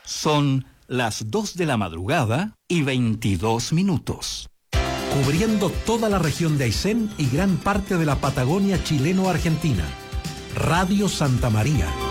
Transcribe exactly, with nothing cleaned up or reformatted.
Son las dos de la madrugada y veintidós minutos. Cubriendo toda la región de Aysén y gran parte de la Patagonia chileno-argentina. Radio Santa María.